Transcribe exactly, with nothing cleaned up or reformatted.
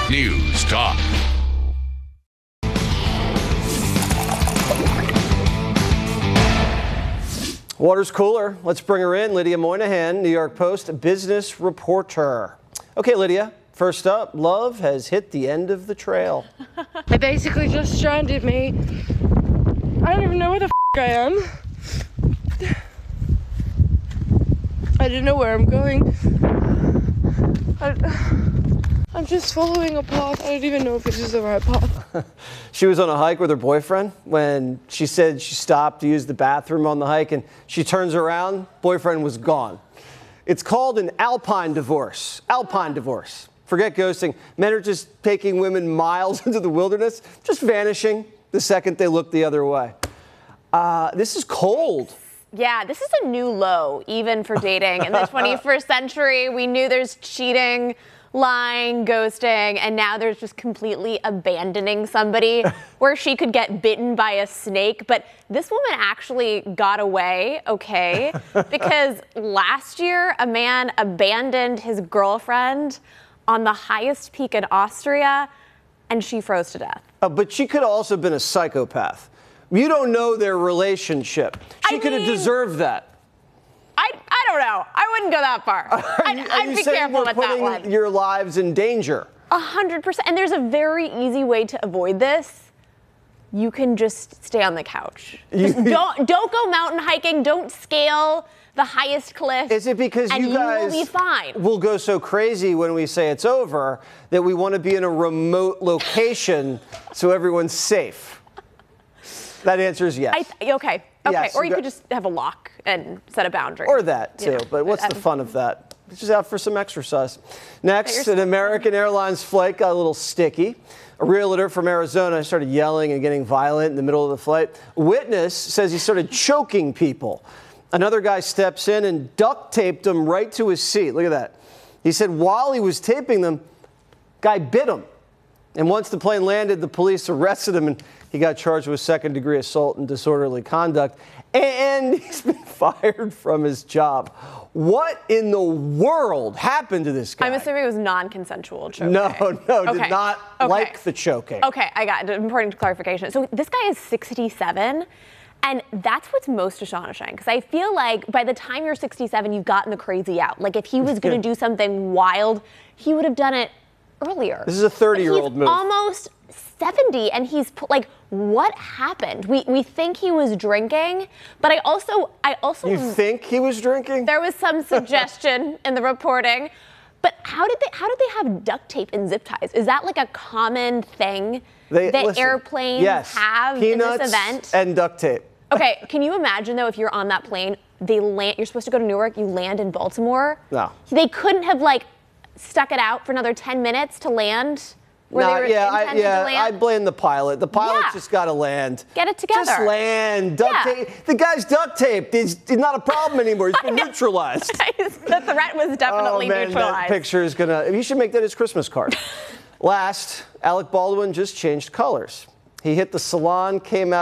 News Talk. Water's cooler. Let's bring her in. Lydia Moynihan, New York Post business reporter. Okay, Lydia, first up, love has hit the end of the trail. They basically just stranded me. I don't even know where the f I am. I don't know where I'm going. I, I'm just following a path. I don't even know if this is the right path. She was on a hike with her boyfriend when she said she stopped to use the bathroom on the hike, and she turns around, boyfriend was gone. It's called an alpine divorce. Alpine divorce. Forget ghosting. Men are just taking women miles into the wilderness, just vanishing the second they look the other way. Uh, this is cold. Yeah, this is a new low, even for dating. In the twenty-first century, we knew there's cheating, lying, ghosting, and now there's just completely abandoning somebody where she could get bitten by a snake. But this woman actually got away, okay, because last year a man abandoned his girlfriend on the highest peak in Austria, and she froze to death. Uh, but she could have also been a psychopath. You don't know their relationship. She I could have mean, deserved that. I, I don't know. I wouldn't go that far. I'd, Are you, I'd are you be saying careful we're with that putting one. your lives in danger? A hundred percent. And there's a very easy way to avoid this. You can just stay on the couch. Just don't don't go mountain hiking. Don't scale the highest cliff. Is it because and you guys will be fine. will go so crazy when we say it's over that we want to be in a remote location so everyone's safe? That answer is yes. I th- okay. Okay. Yes, or you you could got- just have a lock and set a boundary. Or that, too. You know, but what's I- the fun of that? Just out for some exercise. Next, an American Airlines flight got a little sticky. A realtor from Arizona started yelling and getting violent in the middle of the flight. A witness says he started choking people. Another guy steps in and duct taped him right to his seat. Look at that. He said while he was taping them, guy bit him. And once the plane landed, the police arrested him, and he got charged with second-degree assault and disorderly conduct. And he's been fired from his job. What in the world happened to this guy? I'm assuming it was non-consensual choking. No, no, Okay. did not Okay. like the choking. Okay, I got it. Important clarification. So this guy is sixty-seven. And that's what's most astonishing, because I feel like by the time you're sixty-seven, you've gotten the crazy out. Like if he was going to do something wild, he would have done it earlier. This is a thirty-year-old move. Almost seventy, and he's like, what happened? We we think he was drinking, but I also I also You think he was drinking? there was some suggestion in the reporting. But how did they how did they have duct tape and zip ties? Is that like a common thing They- that listen, airplanes yes, have peanuts in this event? and duct tape. Okay, can you imagine though if you're on that plane, they land you're supposed to go to Newark, you land in Baltimore? No. They couldn't have like stuck it out for another ten minutes to land where No, they were yeah, I, intended yeah, to land? I blame the pilot. The pilot Yeah. just got to land. Get it together. Just land. Duct Yeah. tape. The guy's duct taped. He's, he's not a problem anymore. He's been neutralized. the threat was definitely oh, man, neutralized. That picture is going to, you should make that his Christmas card. Last, Alec Baldwin just changed colors. He hit the salon, came out.